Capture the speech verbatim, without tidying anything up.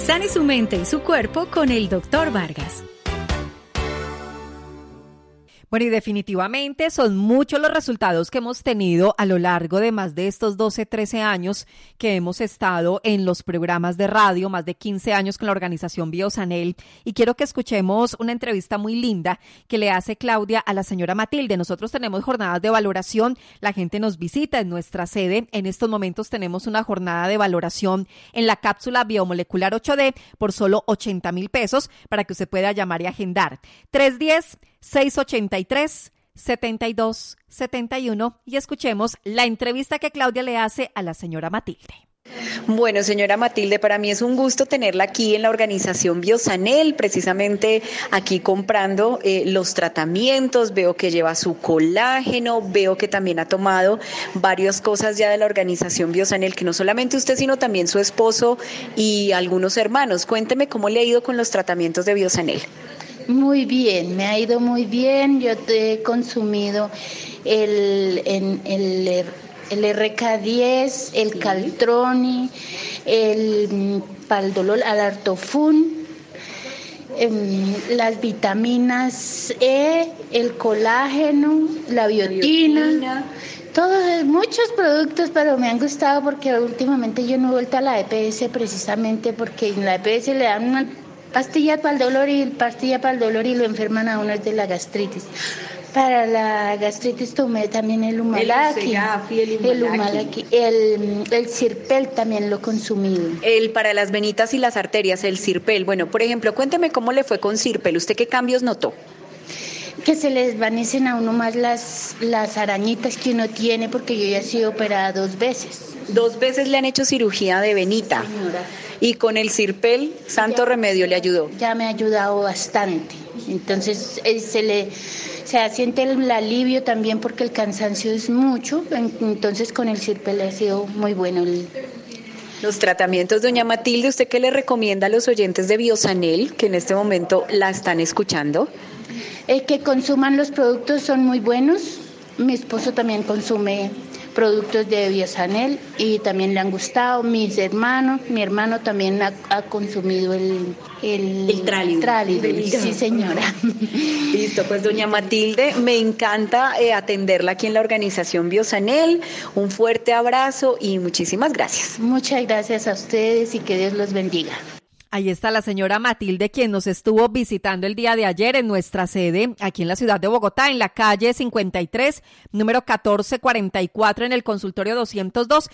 Sane su mente y su cuerpo con el doctor Vargas. Bueno, y definitivamente son muchos los resultados que hemos tenido a lo largo de más de estos doce, trece años que hemos estado en los programas de radio, más de quince años con la organización Biosanel. Y quiero que escuchemos una entrevista muy linda que le hace Claudia a la señora Matilde. Nosotros tenemos jornadas de valoración, la gente nos visita en nuestra sede. En estos momentos tenemos una jornada de valoración en la cápsula biomolecular ocho D por solo ochenta mil pesos para que usted pueda llamar y agendar. tres uno cero, seis ocho tres, siete dos siete uno y escuchemos la entrevista que Claudia le hace a la señora Matilde. Bueno, señora Matilde, para mí es un gusto tenerla aquí en la organización Biosanel, precisamente aquí comprando eh, los tratamientos. Veo que lleva su colágeno, veo que también ha tomado varias cosas ya de la organización Biosanel, que no solamente usted, sino también su esposo y algunos hermanos. Cuénteme cómo le ha ido con los tratamientos de Biosanel. Muy bien, me ha ido muy bien. Yo te he consumido el, el, el, el R K diez, el sí. Caltroni, el Paldolol, Alartofun, eh, las vitaminas E, el colágeno, la biotina. biotina. Todos, muchos productos, pero me han gustado porque últimamente yo no he vuelto a la E P S precisamente porque en la E P S le dan una pastilla para el dolor y pastilla para el dolor y lo enferman a uno de la gastritis. Para la gastritis tomé también el Humalaki, el, el Humalaki, el, el Sirpel también lo he consumido. El para las venitas y las arterias, el Sirpel. Bueno, por ejemplo, cuénteme cómo le fue con Sirpel. ¿Usted qué cambios notó? Que se les desvanecen a uno más las, las arañitas que uno tiene, porque yo ya he sido operada dos veces. Dos veces le han hecho cirugía de venita. Señora. Y con el Sirpel, santo ya, remedio, le ayudó. Ya me ha ayudado bastante. Entonces eh, se le se siente el alivio también porque el cansancio es mucho. Entonces con el Sirpel ha sido muy bueno el... Los tratamientos, doña Matilde, ¿usted qué le recomienda a los oyentes de Biosanel que en este momento la están escuchando? Eh, que consuman los productos, son muy buenos. Mi esposo también consume productos de Biosanel y también le han gustado. Mis hermanos, mi hermano también ha, ha consumido el el, el trálido. trálido. Sí, señora. Listo, pues doña Matilde, me encanta eh, atenderla aquí en la organización Biosanel. Un fuerte abrazo y muchísimas gracias. Muchas gracias a ustedes y que Dios los bendiga. Ahí está la señora Matilde, quien nos estuvo visitando el día de ayer en nuestra sede, aquí en la ciudad de Bogotá, en la calle cincuenta y tres, número catorce cuarenta y cuatro, en el consultorio doscientos dos.